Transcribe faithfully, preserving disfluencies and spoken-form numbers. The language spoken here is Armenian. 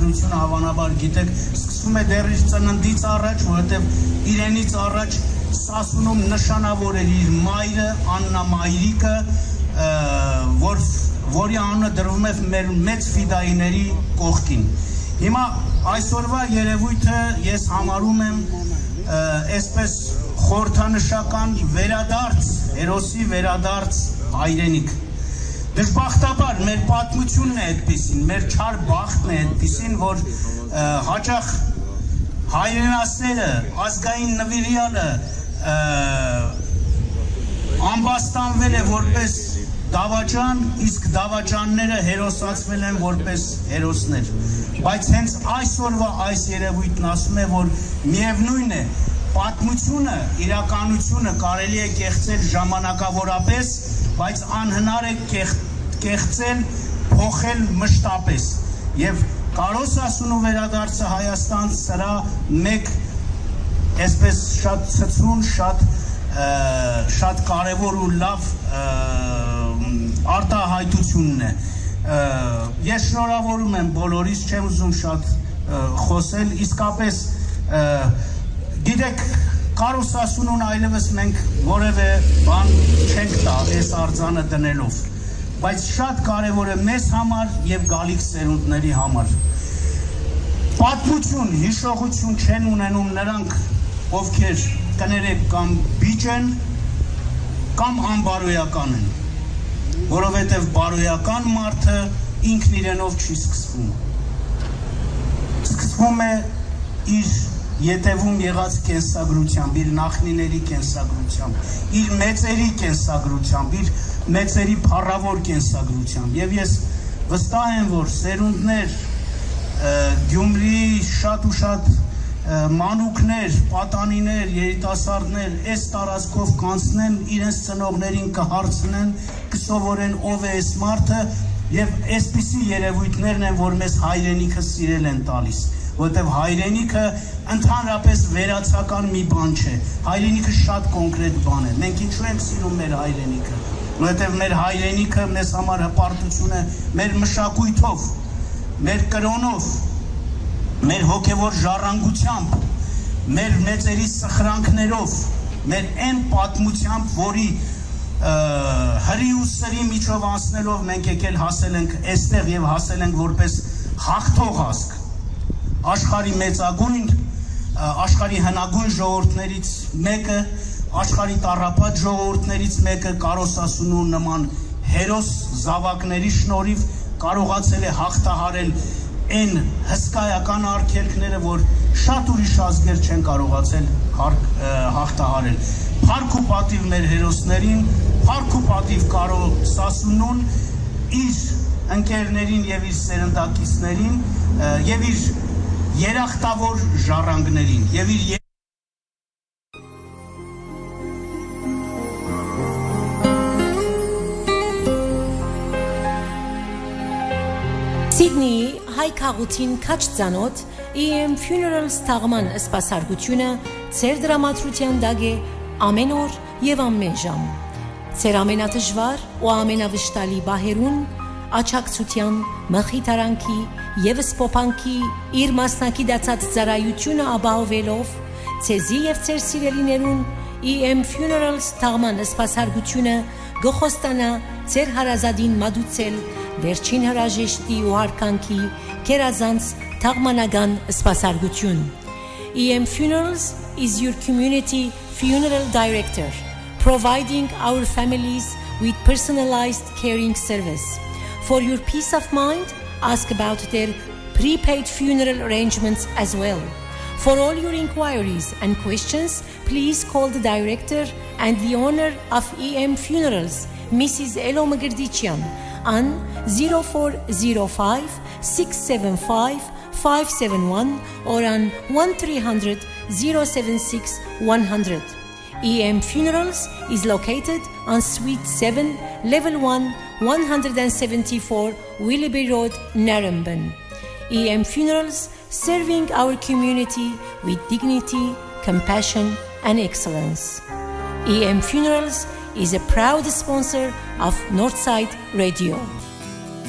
արտադրությունը հավանաբար գիտեք, սկսվում է դեռ իր ծննդից առաջ, որովհետև իրենից առաջ Սասունում նշանավոր էր իր մայրը, Աննա Մայրիկը, որ, որի անունը դրվում է մեր մեծ ֆիդայիների կողքին։ Հիմա այսօրվա երևույթը ես համարում եմ այսպես խորհրդանշական վերադարձ, հերոսի վերադարձ հայրենիք։ Դժբախտաբար մեր պատմությունն է այդպիսին, մեր չար բախտն է այդպիսին, որ հաճախ հայրենասերը, ազգային նվիրյալը ամբաստանվել է որպես դավաճան, իսկ դավաճանները հերոսացվել են որպես հերոսներ։ Բայց հենց այսօրվա այս երևույթն ասում է, որ միևնույն է, պատմությունը, իրականությունը կարելի է կեղծել ժամանակավորապես, բայց անհնար է կեղծել, փոխել մշտապես։ Եվ Կարոս Սասունու վերադարձը Հայաստան սրա մեկ այսպես շատ ցցուն, շատ շատ կարևոր ու լավ արտահայտությունն է։ Ես շնորհավորում եմ բոլորիս, չեմ ուզում շատ խոսել, իսկապես գիտեք, Կարոս Սասունուն այլևս մենք որևէ բան չենք տա այս արձանը դնելով, բայց շատ կարևոր է մեզ համար և գալիք սերունդների համար։ Պատմություն, հիշողություն չեն ունենում նրանք, ովքեր կներեք կամ բիճ են, կամ անբարոյական են, որովհետև բարոյական մարդը ինքն իրենով չի սկսվում։ Սկսվում է իր ետևում եղած կենսագրությամբ, իր նախնիների կենսագրությամբ, իր մեծերի կենսագրությամբ, իր մեծերի փառավոր կենսագրությամբ։ Եվ ես վստահ եմ, որ սերունդներ, Գյումրիի շատ ու շատ մանուկներ, պատանիներ, երիտասարդներ այս տարածքով կանցնեն, իրենց ծնողներին կհարցնեն, կսովորեն ով է այս մարդը, եւ այսպիսի երևույթներն են, որ մեզ հայրենիքը սիրել են տալիս, որտեղ հայրենիքը ընդհանրապես վերացական մի բան չէ, հայրենիքը շատ կոնկրետ բան է, մենք ինչու ենք սիրում մեր հայրենիքը, որտեղ մեր հայրենիքը մեզ համար հպարտություն է մեր մշակույթով, մեր կրոնով, մեր հոգևոր ժառանգությամբ, մեր մեծերի սխրանքներով, մեր այն պատմությամբ, որի հրի ու սրի միջով անցնելով մենք եկել հասել ենք այստեղ եւ հասել ենք որպես հաղթող ազգ, աշխարհի մեծագույն, աշխարհի հնագույն ժողովուրդներից մեկը, աշխարհի տառապած ժողովուրդներից մեկը Կարոս Սասունու նման հերոս զավակների շնորհիվ կարողացել է հաղթահարել այն հսկայական արգելքները, որ շատ ուրիշ ազգեր չեն կարողացել հաղթահարել։ Փառք ու պատիվ մեր հերոսներին, փառք ու պատիվ Կարոս Սասունուն, իր ընկերներին եւ իր սերնդակիցներին եւ իր երախտավոր ժառանգներին եւ իր Սիդնեի հայ քաղաքին քաչ ծանոթ E M Funerals թաղման սպասարկությունը ծեր դրամատրության դագ է ամեն օր եւ ամեն ժամ։ Ծեր ամենադժվար ու ամենավշտալի բահերուն աչակցության, մխիթարանքի եւ սփոփանքի իր մասնակի դացած ծառայությունը ապահովելով ցեզի եւ ծեր սիրելիներուն E M Funerals թաղման սպասարկությունը գոխոստանա ծեր հարազատին մատուցել վերջին հրաժեշտի ու հարկանքի կերազանց թաղմանական սպասարկություն։ E M Funerals is your community funeral director, providing our families with personalized caring service. For your peace of mind, ask about their prepaid funeral arrangements as well. For all your inquiries and questions, please call the director and the owner of E M Funerals, Missus Elo Mgrdician, on zero four zero five, six seven five, five seven one or on one three hundred, zero seven six, one hundred. E M Funerals is located on Suite seven, Level one, one seventy-four, Willoughby Road, Narrabeen. E M Funerals, serving our community with dignity, compassion and excellence. E M Funerals is a proud sponsor of Northside Radio.